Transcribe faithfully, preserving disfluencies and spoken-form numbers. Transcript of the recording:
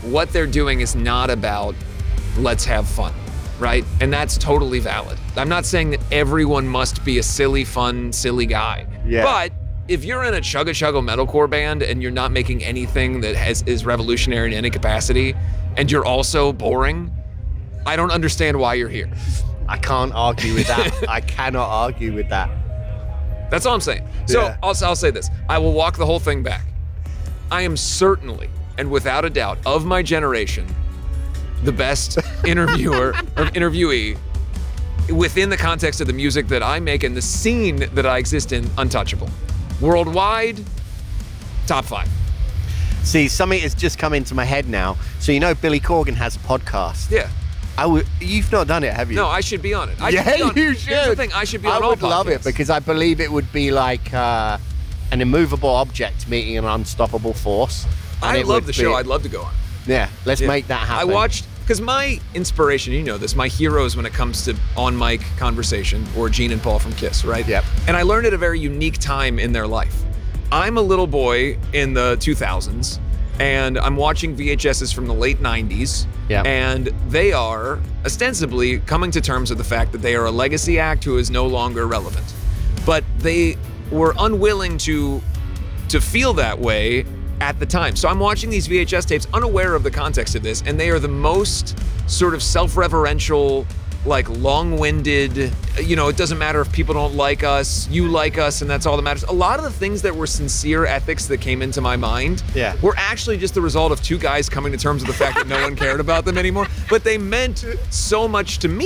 what they're doing is not about let's have fun, right? And that's totally valid. I'm not saying that everyone must be a silly, fun, silly guy. Yeah. But if you're in a chugga chugga metalcore band and you're not making anything that has is revolutionary in any capacity, and you're also boring, I don't understand why you're here. I can't argue with that. I cannot argue with that. That's all I'm saying. So Yeah. I'll, I'll say this. I will walk the whole thing back. I am certainly, and without a doubt, of my generation, the best interviewer or interviewee within the context of the music that I make and the scene that I exist in, untouchable. Worldwide, top five. See, something has just come into my head now. So you know Billy Corgan has a podcast. Yeah. I would. You've not done it, have you? No, I should be on it. I yeah, should be on, you here's should. the thing, I should be on I all would love it podcasts. because I believe it would be like uh, an immovable object meeting an unstoppable force. And I it love would the show. be- I'd love to go on. Yeah, let's Yeah. make that happen. I watched, because my inspiration, you know this, my heroes when it comes to on-mic conversation or Gene and Paul from Kiss, right? Yep. And I learned at a very unique time in their life. I'm a little boy in the two thousands, and I'm watching V H Ses from the late nineties, Yep. and they are ostensibly coming to terms with the fact that they are a legacy act who is no longer relevant. But they were unwilling to to feel that way at the time. So I'm watching these V H S tapes unaware of the context of this, and they are the most sort of self-referential, like long-winded, you know, it doesn't matter if people don't like us, you like us, and that's all that matters. A lot of the things that were sincere ethics that came into my mind Yeah. were actually just the result of two guys coming to terms with the fact that no one cared about them anymore, but they meant so much to me.